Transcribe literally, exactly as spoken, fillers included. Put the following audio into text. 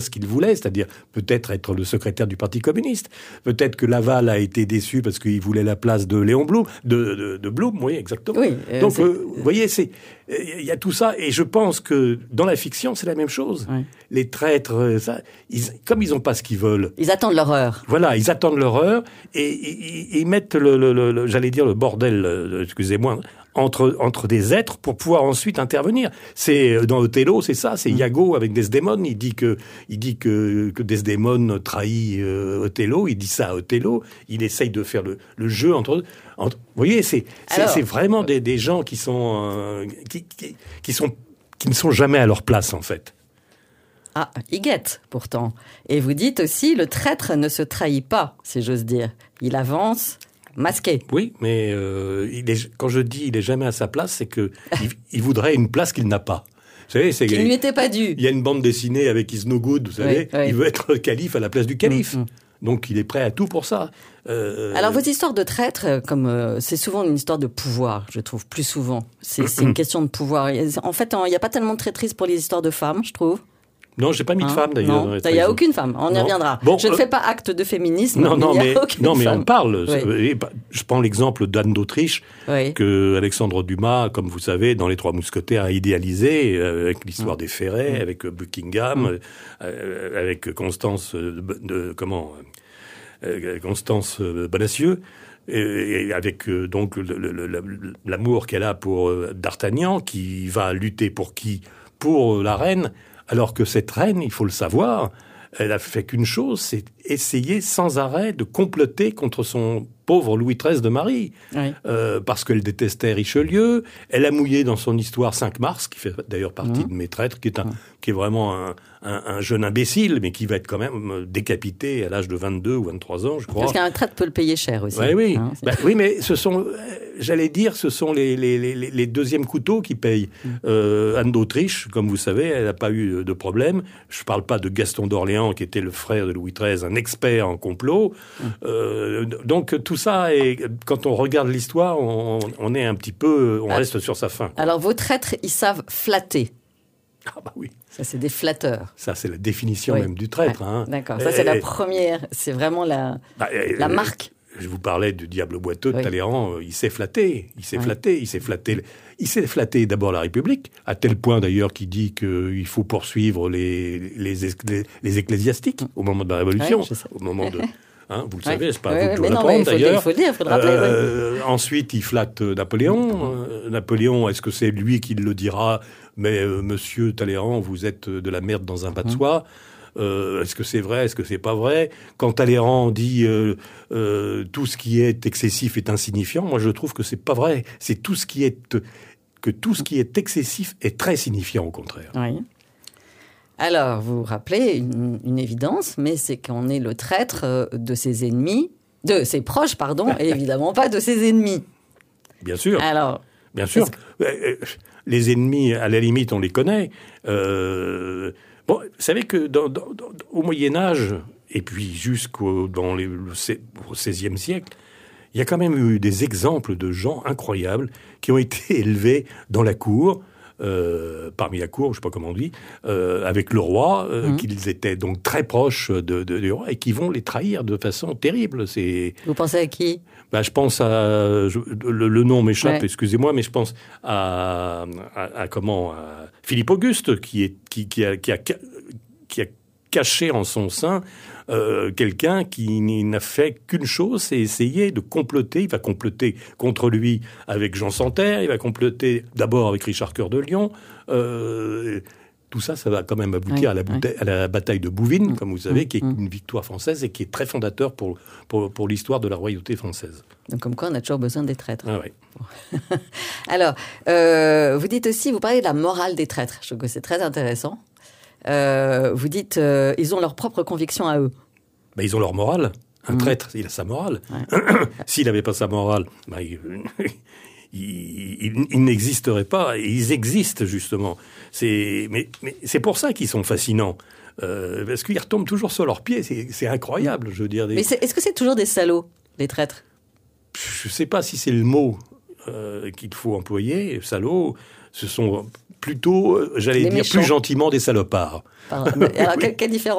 ce qu'il voulait, c'est-à-dire peut-être être le secrétaire du Parti communiste. Peut-être que Laval a été déçu parce qu'il voulait la place de Léon Blum, de, de, de Blum, oui, exactement. Oui, euh, Donc, euh, vous voyez, c'est il y a tout ça, et je pense que dans la fiction, c'est la même chose. Oui. Les traîtres, ça, ils, comme ils n'ont pas ce qu'ils veulent. Ils attendent leur heure. Voilà, ils attendent leur heure, et ils mettent le, le, le, le, j'allais dire le bordel, euh, excusez-moi, entre entre des êtres pour pouvoir ensuite intervenir. C'est dans Othello, c'est ça, c'est Iago avec Desdémone. Il dit que il dit que que Desdémone trahit euh, Othello. Il dit ça à Othello. Il essaye de faire le le jeu entre. entre vous voyez, c'est c'est, c'est vraiment des des gens qui sont euh, qui, qui qui sont qui ne sont jamais à leur place en fait. Ah, ils guettent pourtant. Et vous dites aussi, le traître ne se trahit pas, si j'ose dire. Il avance. Masqué. Oui, mais euh, il est, quand je dis il est jamais à sa place, c'est que il, il voudrait une place qu'il n'a pas. Vous savez, c'est qu'il ne lui était pas dû. Il y a une bande dessinée avec Is No Good, vous savez, oui, oui. Il veut être calife à la place du calife. Mm-hmm. Donc il est prêt à tout pour ça. Euh... Alors vos histoires de traîtres, comme euh, c'est souvent une histoire de pouvoir, je trouve, plus souvent. C'est, c'est une question de pouvoir. En fait, il n'y a pas tellement de traîtrise pour les histoires de femmes, je trouve. Non, j'ai pas mis de hein femme d'ailleurs. Non, il n'y a aucune femme. On non. y reviendra. Bon, je euh... ne fais pas acte de féminisme. Non, non, mais, mais, non, mais on parle. Oui. Je prends l'exemple d'Anne d'Autriche oui. que Alexandre Dumas, comme vous savez, dans Les Trois Mousquetaires, a idéalisé euh, avec l'histoire mmh. des Ferrets, mmh. avec Buckingham, mmh. euh, avec Constance de, de comment euh, Constance Bonacieux. Et avec euh, donc le, le, le, l'amour qu'elle a pour euh, D'Artagnan, qui va lutter pour qui ? Pour euh, la reine. Alors que cette reine, il faut le savoir, elle a fait qu'une chose, c'est essayer sans arrêt de comploter contre son pauvre Louis treize de Marie. Oui. Euh, parce qu'elle détestait Richelieu. Elle a mouillé dans son histoire cinq mars, qui fait d'ailleurs partie mmh. de Mes traîtres, qui est, un, mmh. qui est vraiment un, un, un jeune imbécile, mais qui va être quand même décapité à l'âge de vingt-deux ou vingt-trois ans, je crois. Parce qu'un traître peut le payer cher aussi. Ouais, oui, hein, bah, oui, mais ce sont, j'allais dire, ce sont les, les, les, les deuxièmes couteaux qui payent. Mmh. Euh, Anne d'Autriche, comme vous savez, elle n'a pas eu de problème. Je ne parle pas de Gaston d'Orléans, qui était le frère de Louis treize, un expert en complot. Mmh. Euh, donc tout ça, et quand on regarde l'histoire, on, on est un petit peu, on ah. reste sur sa faim. Alors vos traîtres, ils savent flatter. Ah bah oui. Ça, c'est des flatteurs. Ça, c'est la définition oui. même du traître. Ouais. Hein. D'accord. Ça, et, c'est la première. C'est vraiment la, bah, la euh, marque. Je vous parlais du diable boiteux de oui. Talleyrand. Il s'est flatté. Il s'est oui. flatté. Il s'est flatté. Il s'est flatté d'abord la République, à tel point d'ailleurs qu'il dit qu'il faut poursuivre les, les, les, les ecclésiastiques au moment de la Révolution, oui, au moment de... Hein, vous le ouais. savez, c'est pas ouais, à vous de le répondre, d'ailleurs. Il faut le dire, il faut le rappeler. Euh, oui. Ensuite, il flatte Napoléon. Euh, Napoléon, est-ce que c'est lui qui le dira ? Mais euh, monsieur Talleyrand, vous êtes de la merde dans un bas de soie. Euh, est-ce que c'est vrai ? Est-ce que c'est pas vrai ? Quand Talleyrand dit euh, euh, tout ce qui est excessif est insignifiant, moi je trouve que c'est pas vrai. C'est tout ce qui est que tout ce qui est excessif est très signifiant au contraire. Oui. Alors, vous vous rappelez une, une évidence, mais c'est qu'on est le traître de ses ennemis, de ses proches, pardon, et évidemment pas de ses ennemis. Bien sûr. Alors, bien sûr. Que... Les ennemis, à la limite, on les connaît. Euh... Bon, vous savez que dans, dans, dans, au Moyen-Âge, et puis jusqu'au dans les, au seizième siècle, il y a quand même eu des exemples de gens incroyables qui ont été élevés dans la cour, Euh, parmi la cour, je ne sais pas comment on dit, euh, avec le roi, euh, mmh. qu'ils étaient donc très proches de, de, du roi et qui vont les trahir de façon terrible. C'est... Vous pensez à qui ? Ben, je pense à... Je, le, le nom m'échappe, ouais. excusez-moi, mais je pense à, à, à comment à Philippe Auguste, qui, est, qui, qui, a, qui, a, qui a caché en son sein Euh, quelqu'un qui n'a fait qu'une chose, c'est essayer de comploter. Il va comploter contre lui avec Jean Santerre, il va comploter d'abord avec Richard Cœur de Lion. Euh, tout ça, ça va quand même aboutir oui, à, la bouteille, oui. à la bataille de Bouvines, mmh, comme vous savez, mmh, qui est une victoire française et qui est très fondateur pour, pour, pour l'histoire de la royauté française. Donc, comme quoi, on a toujours besoin des traîtres. Ah oui. Alors, euh, vous dites aussi, vous parlez de la morale des traîtres. Je trouve que c'est très intéressant. Euh, vous dites, euh, ils ont leur propre conviction à eux. Ben, ils ont leur morale. Un mmh. traître, il a sa morale. Ouais. S'il n'avait pas sa morale, ben, il, il, il, il n'existerait pas. Ils existent, justement. C'est, mais, mais c'est pour ça qu'ils sont fascinants. Euh, parce qu'ils retombent toujours sur leurs pieds. C'est, c'est incroyable, je veux dire. Des... Mais c'est, est-ce que c'est toujours des salauds, les traîtres ? Je ne sais pas si c'est le mot euh, qu'il faut employer. Salauds, ce sont plutôt, j'allais les dire méchants. Plus gentiment, des salopards. Pardon. Alors, oui. quelle différence